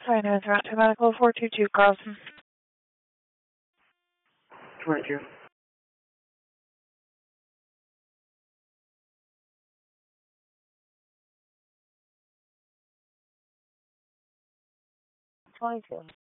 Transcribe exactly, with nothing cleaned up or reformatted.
My name is Route Medical four two two Carlson. twenty-two. twenty-two.